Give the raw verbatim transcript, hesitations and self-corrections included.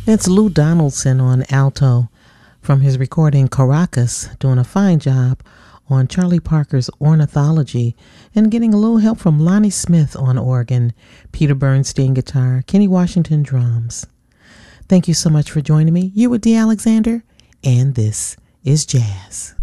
It's Lou Donaldson on alto from his recording Caracas, doing a fine job on Charlie Parker's ornithology and getting a little help from Lonnie Smith on organ, Peter Bernstein guitar, Kenny Washington drums. Thank you so much for joining me. You with D. Alexander, and this is Jazz.